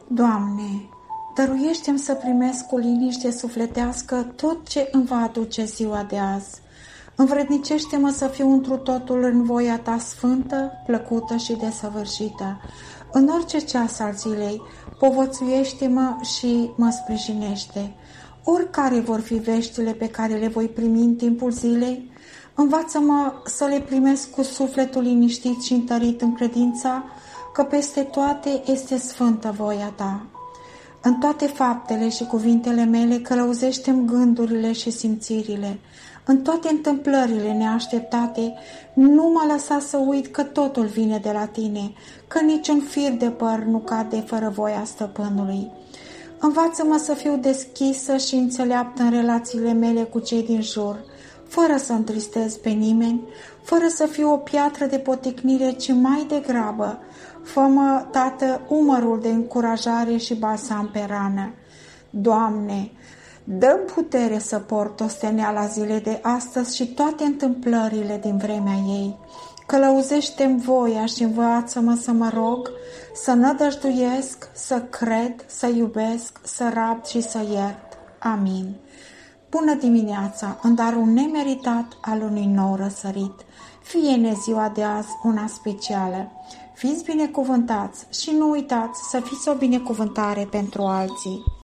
Doamne, dăruiește-mi să primesc cu liniște sufletească tot ce îmi va aduce ziua de azi. Învrednicește-mă să fiu întru totul în voia Ta sfântă, plăcută și desăvârșită. În orice ceas al zilei, povățuiește-mă și mă sprijinește. Oricare vor fi veștile pe care le voi primi în timpul zilei, învață-mă să le primesc cu sufletul liniștit și întărit în credința că peste toate este sfântă voia Ta. În toate faptele și cuvintele mele călăuzește-mi gândurile și simțirile. În toate întâmplările neașteptate, nu mă lăsa să uit că totul vine de la Tine, că niciun fir de păr nu cade fără voia Stăpânului. Învață-mă să fiu deschisă și înțeleaptă în relațiile mele cu cei din jur, fără să întristez pe nimeni, fără să fiu o piatră de poticnire, ci mai degrabă, fă-mă, Tată, umărul de încurajare și balsam pe rană. Doamne, dă-mi putere să port osteneala zilei de astăzi și toate întâmplările din vremea ei. Călăuzește-mi voia și învață-mă să mă rog, să nădăjduiesc, să cred, să iubesc, să rabd și să iert. Amin. Bună dimineața, în darul nemeritat al unui nou răsărit. Fie-ne ziua de azi una specială. Fiți binecuvântați și nu uitați să fiți o binecuvântare pentru alții.